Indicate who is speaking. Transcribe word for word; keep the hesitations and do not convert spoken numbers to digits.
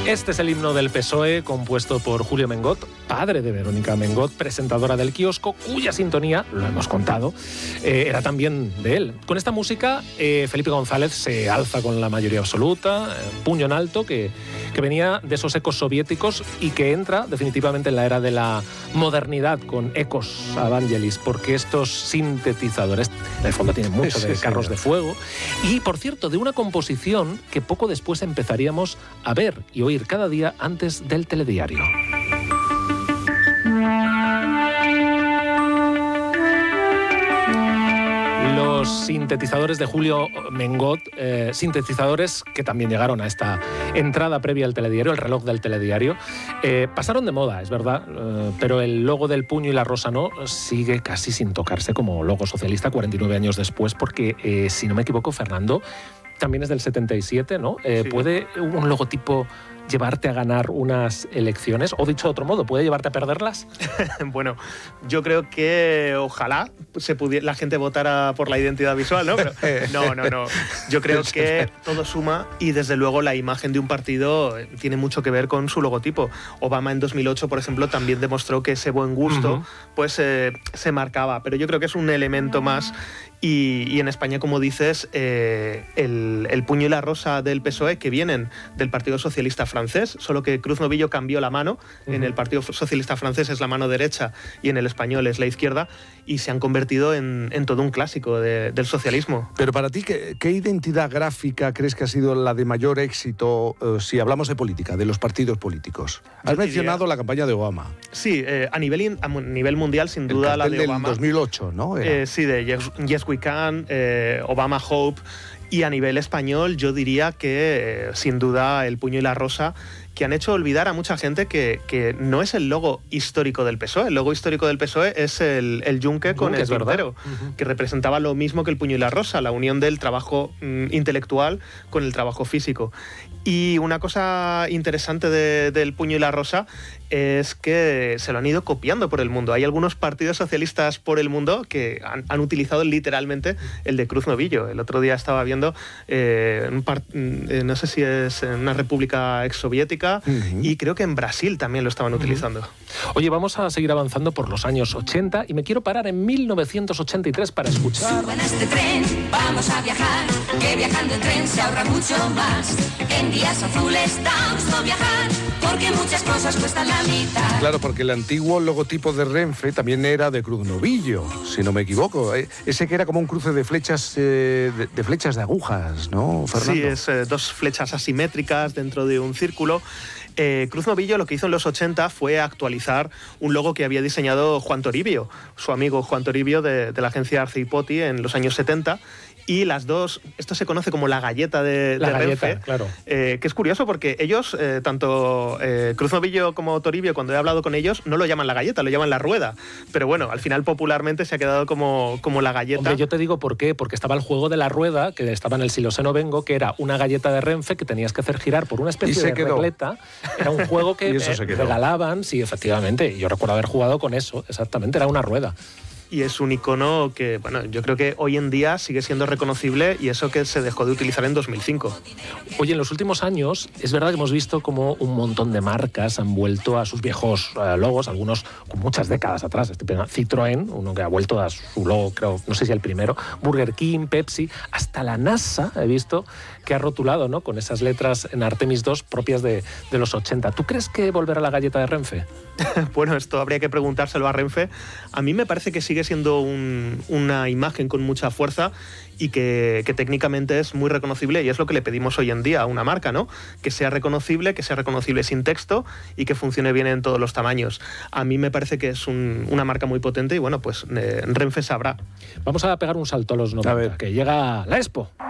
Speaker 1: Este es el himno del P S O E, compuesto por Julio Mengot, padre de Verónica Mengot, presentadora del Kiosco, cuya sintonía, lo hemos contado, eh, era también de él. Con esta música, eh, Felipe González se alza con la mayoría absoluta, eh, puño en alto, que, que venía de esos ecos soviéticos y que entra definitivamente en la era de la modernidad con Ecos Evangelis, porque estos sintetizadores, en el fondo tienen mucho de carros de fuego, y por cierto, de una composición que poco después empezaríamos a ver y oír cada día antes del telediario. Los sintetizadores de Julio Mengot, eh, sintetizadores que también llegaron a esta entrada previa al telediario, el reloj del telediario, eh, pasaron de moda, es verdad, eh, pero el logo del puño y la rosa no sigue casi sin tocarse como logo socialista cuarenta y nueve años después, porque, eh, si no me equivoco, Fernando, también es del setenta y siete, ¿no? Eh, sí. ¿Puede un logotipo llevarte a ganar unas elecciones? O dicho de otro modo, ¿puede llevarte a perderlas?
Speaker 2: Bueno, yo creo que ojalá se pudiera, la gente votara por la identidad visual, ¿no? Pero no, no, no. Yo creo que todo suma y desde luego la imagen de un partido tiene mucho que ver con su logotipo. Obama en dos mil ocho, por ejemplo, también demostró que ese buen gusto uh-huh. pues eh, se marcaba. Pero yo creo que es un elemento más. Y, y en España, como dices, eh, el, el puño y la rosa del P S O E, que vienen del Partido Socialista Francés, solo que Cruz Novillo cambió la mano. Uh-huh. En el Partido Socialista Francés es la mano derecha y en el español es la izquierda, y se han convertido en, en todo un clásico de, del socialismo.
Speaker 3: Pero para ti, ¿qué, ¿qué identidad gráfica crees que ha sido la de mayor éxito, eh, si hablamos de política, de los partidos políticos? Has Yo mencionado diría... la campaña de Obama.
Speaker 2: Sí, eh, a, nivel, a nivel mundial, sin duda, la de Obama.
Speaker 3: del dos mil ocho, ¿no?
Speaker 2: Eh, sí, de Yes, Yes We Can, eh, Obama Hope. Y a nivel español, yo diría que, eh, sin duda, el puño y la rosa, que han hecho olvidar a mucha gente que, que no es el logo histórico del P S O E. El logo histórico del P S O E es el, el yunque con el tintero, uh-huh. que representaba lo mismo que el puño y la rosa, la unión del trabajo mm, intelectual con el trabajo físico. Y una cosa interesante de, del puño y la rosa es que se lo han ido copiando por el mundo. Hay algunos partidos socialistas por el mundo que han, han utilizado literalmente el de Cruz Novillo. El otro día estaba viendo, eh, un part, eh, no sé si es en una república exsoviética, uh-huh. y creo que en Brasil también lo estaban uh-huh. utilizando.
Speaker 1: Oye, vamos a seguir avanzando por los años ochenta y me quiero parar en mil novecientos ochenta y tres para escuchar.
Speaker 4: Suban a este tren, vamos a viajar, que viajando en tren se ahorra mucho más. En días azules vamos a viajar, porque muchas cosas cuestan la mitad.
Speaker 3: Claro, porque el antiguo logotipo de Renfe también era de Cruz Novillo, si no me equivoco. Ese que era como un cruce de flechas, eh, de, de flechas de agujas, ¿no, Fernando?
Speaker 2: Sí, es eh, dos flechas asimétricas dentro de un círculo. Eh, Cruz Novillo lo que hizo en los ochenta fue actualizar un logo que había diseñado Juan Toribio, su amigo Juan Toribio de, de la agencia Arce y Poti en los años setenta. Y las dos, esto se conoce como la galleta de,
Speaker 1: la
Speaker 2: de
Speaker 1: galleta,
Speaker 2: Renfe,
Speaker 1: claro.
Speaker 2: eh, que es curioso porque ellos, eh, tanto eh, Cruz Novillo como Toribio, cuando he hablado con ellos, no lo llaman la galleta, lo llaman la rueda. Pero bueno, al final popularmente se ha quedado como, como la galleta.
Speaker 1: Hombre, yo te digo por qué, porque estaba el juego de la rueda, que estaba en el Siloseno Bengo, que era una galleta de Renfe que tenías que hacer girar por una especie de
Speaker 3: quedó.
Speaker 1: regleta. Era un juego que
Speaker 3: eh,
Speaker 1: regalaban, sí, efectivamente. Yo recuerdo haber jugado con eso, exactamente, era una rueda.
Speaker 2: Y es un icono que, bueno, yo creo que hoy en día sigue siendo reconocible, y eso que se dejó de utilizar en dos mil cinco.
Speaker 1: Oye, en los últimos años es verdad que hemos visto como un montón de marcas han vuelto a sus viejos uh, logos, algunos con muchas décadas atrás. Este, Citroën, uno que ha vuelto a su logo, creo, no sé si el primero, Burger King, Pepsi, hasta la NASA he visto que ha rotulado, ¿no?, con esas letras en Artemis dos propias de, de los ochenta. ¿Tú crees que volverá la galleta de Renfe?
Speaker 2: Bueno, esto habría que preguntárselo a Renfe. A mí me parece que sigue siendo un, una imagen con mucha fuerza y que, que técnicamente es muy reconocible, y es lo que le pedimos hoy en día a una marca, ¿no? Que sea reconocible, que sea reconocible sin texto y que funcione bien en todos los tamaños. A mí me parece que es un, una marca muy potente y bueno, pues eh, Renfe sabrá.
Speaker 1: Vamos a pegar un salto a los noventa, a ver, que llega la Expo.